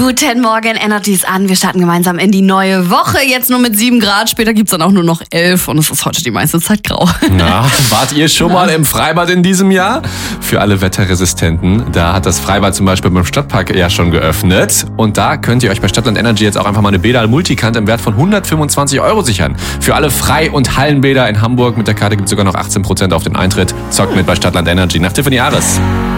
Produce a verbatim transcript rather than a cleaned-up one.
Guten Morgen, Energy ist an. Wir starten gemeinsam in die neue Woche. Jetzt nur mit sieben Grad. Später gibt's dann auch nur noch elf und es ist heute die meiste Zeit grau. Na, wart ihr schon mal im Freibad in diesem Jahr? Für alle Wetterresistenten, da hat das Freibad zum Beispiel beim Stadtpark ja schon geöffnet. Und da könnt ihr euch bei Stadtland Energy jetzt auch einfach mal eine Bäder Multikante im Wert von hundertfünfundzwanzig Euro sichern. Für alle Frei- und Hallenbäder in Hamburg. Mit der Karte gibt's sogar noch achtzehn Prozent auf den Eintritt. Zockt mit bei Stadtland Energy nach Tiffany Ares.